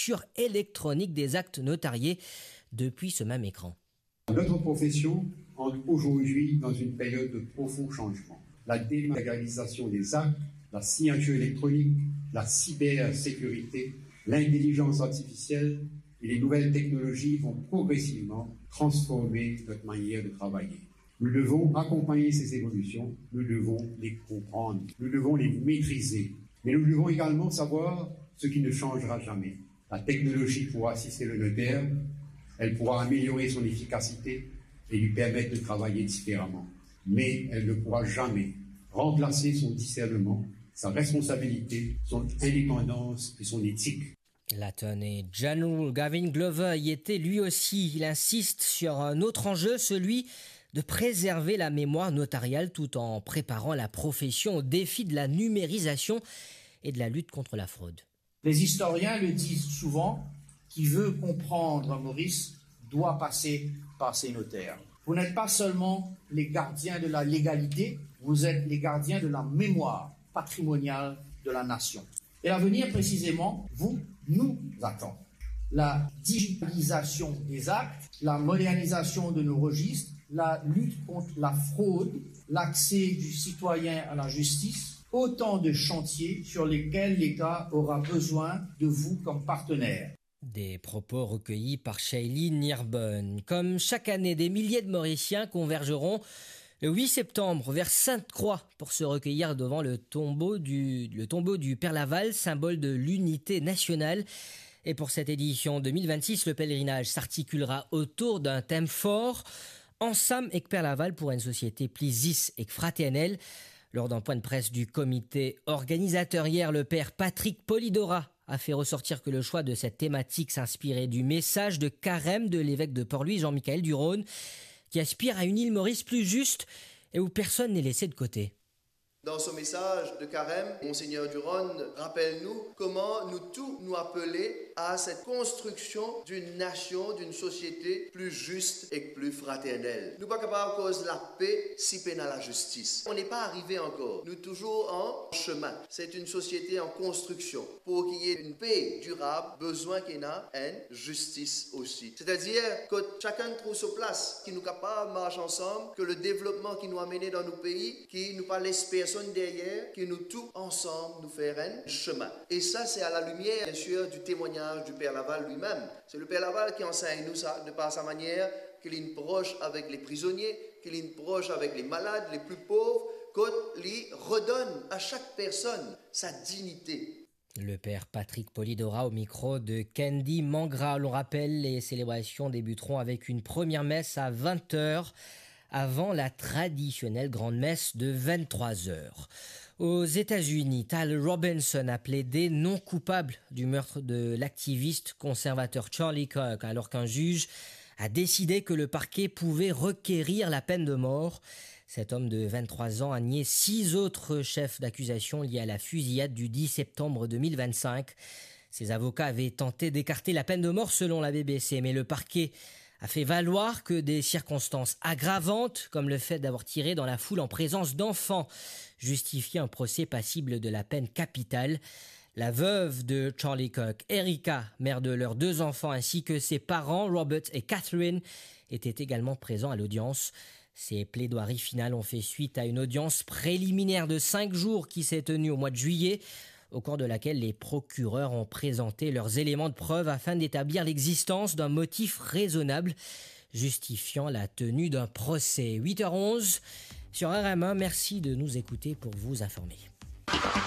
lecture électronique des actes notariés depuis ce même écran. Notre profession entre aujourd'hui dans une période de profond changement. La dématérialisation des actes, la signature électronique, la cybersécurité, l'intelligence artificielle et les nouvelles technologies vont progressivement transformer notre manière de travailler. Nous devons accompagner ces évolutions, nous devons les comprendre, nous devons les maîtriser. Mais nous devons également savoir ce qui ne changera jamais. La technologie pourra assister le notaire, elle pourra améliorer son efficacité et lui permettre de travailler différemment. Mais elle ne pourra jamais remplacer son discernement, sa responsabilité, son indépendance et son éthique. L'Attorney General Gavin Glover y était lui aussi. Il insiste sur un autre enjeu, celui de préserver la mémoire notariale tout en préparant la profession au défi de la numérisation et de la lutte contre la fraude. Les historiens le disent souvent, qui veut comprendre Maurice doit passer par ses notaires. Vous n'êtes pas seulement les gardiens de la légalité, vous êtes les gardiens de la mémoire patrimoniale de la nation. Et l'avenir, précisément, nous attend. La digitalisation des actes, la modernisation de nos registres, la lutte contre la fraude, l'accès du citoyen à la justice, autant de chantiers sur lesquels l'État aura besoin de vous comme partenaire. Des propos recueillis par Shailene Nearbonne. Comme chaque année, des milliers de Mauriciens convergeront le 8 septembre vers Sainte-Croix pour se recueillir devant le tombeau du Père Laval, symbole de l'unité nationale. Et pour cette édition 2026, le pèlerinage s'articulera autour d'un thème fort, Ensemble avec Père Laval pour une société plus et fraternelle. Lors d'un point de presse du comité organisateur hier, le père Patrick Polidora a fait ressortir que le choix de cette thématique s'inspirait du message de carême de l'évêque de Port-Louis, Jean-Michel Duron, qui aspire à une île Maurice plus juste et où personne n'est laissé de côté. Dans ce message de carême, Monseigneur Duron rappelle-nous comment nous tous nous appeler à cette construction d'une nation, d'une société plus juste et plus fraternelle. Nous ne sommes pas capables à cause de la paix si peine à la justice. On n'est pas arrivé encore. Nous toujours en chemin. C'est une société en construction. Pour qu'il y ait une paix durable, besoin qu'il y ait une justice aussi. C'est-à-dire que chacun trouve sa place, qui nous capable de marcher ensemble, que le développement qui nous a mené dans nos pays, qui nous pas laisse personne derrière, que nous tous ensemble nous faire un chemin. Et ça, c'est à la lumière, bien sûr, du témoignage du Père Laval lui-même. C'est le Père Laval qui enseigne nous ça, de par sa manière, qu'il est proche avec les prisonniers, qu'il est proche avec les malades, les plus pauvres, qu'il redonne à chaque personne sa dignité. Le père Patrick Polidora au micro de Candy Mangra. L'on rappelle, les célébrations débuteront avec une première messe à 20h. Avant la traditionnelle grande messe de 23h. Aux États-Unis, Tal Robinson a plaidé non coupable du meurtre de l'activiste conservateur Charlie Kirk, alors qu'un juge a décidé que le parquet pouvait requérir la peine de mort. Cet homme de 23 ans a nié 6 autres chefs d'accusation liés à la fusillade du 10 septembre 2025. Ses avocats avaient tenté d'écarter la peine de mort selon la BBC, mais le parquet a fait valoir que des circonstances aggravantes, comme le fait d'avoir tiré dans la foule en présence d'enfants, justifiaient un procès passible de la peine capitale. La veuve de Charlie Kirk, Erica, mère de leurs 2 enfants, ainsi que ses parents, Robert et Catherine, étaient également présents à l'audience. Ces plaidoiries finales ont fait suite à une audience préliminaire de 5 jours qui s'est tenue au mois de juillet, au cours de laquelle les procureurs ont présenté leurs éléments de preuve afin d'établir l'existence d'un motif raisonnable justifiant la tenue d'un procès. 8h11 sur RM1, merci de nous écouter pour vous informer.